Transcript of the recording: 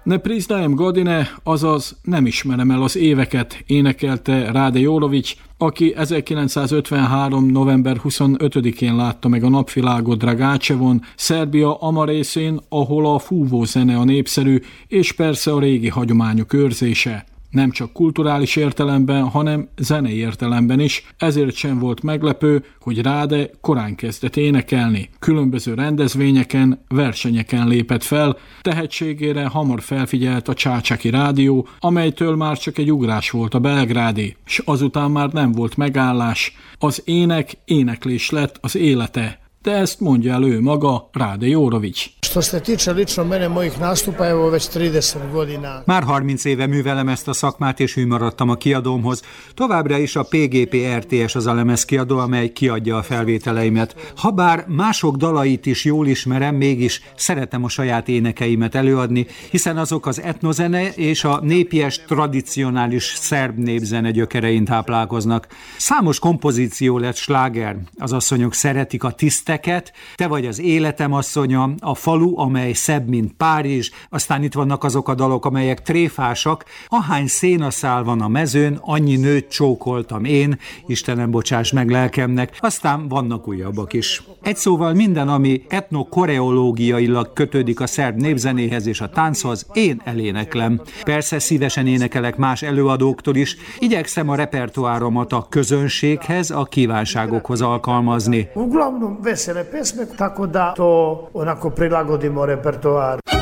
Ne priznajem godine, azaz nem ismerem el az éveket, énekelte Rade Jorovics, aki 1953. november 25-én látta meg a napvilágot Dragácsevon, Szerbia ama részén, ahol a fúvózene a népszerű, és persze a régi hagyományok őrzése. Nem csak kulturális értelemben, hanem zenei értelemben is, ezért sem volt meglepő, hogy Rade korán kezdett énekelni. Különböző rendezvényeken, versenyeken lépett fel, tehetségére hamar felfigyelt a Csácsáki rádió, amelytől már csak egy ugrás volt a belgrádi, s azután már nem volt megállás. Az éneklés lett az élete. De ezt mondja el ő maga, Rade Jorovics. Már 30 éve művelem ezt a szakmát, és hű maradtam a kiadómhoz. Továbbra is a PGP RTS az a lemezkiadó, amely kiadja a felvételeimet. Habár mások dalait is jól ismerem, mégis szeretem a saját énekeimet előadni, hiszen azok az etnozene és a népies, tradicionális szerb népzene gyökerein táplálkoznak. Számos kompozíció lett sláger. Az asszonyok szeretik a tiszteket, te vagy az életem asszonya, a falu, amely szebb, mint Párizs, aztán itt vannak azok a dalok, amelyek tréfásak, ahány szénaszál van a mezőn, annyi nőt csókoltam én, Istenem bocsáss meg lelkemnek, aztán vannak újabbak is. Egy szóval minden, ami etnokoreológiailag kötődik a szerb népzenéhez és a tánchoz, én eléneklem. Persze szívesen énekelek más előadóktól is, igyekszem a repertoáromat a közönséghez, a kívánságokhoz alkalmazni. Uglavnom vesele pesme, tako da to onako prilagodimo repertoar.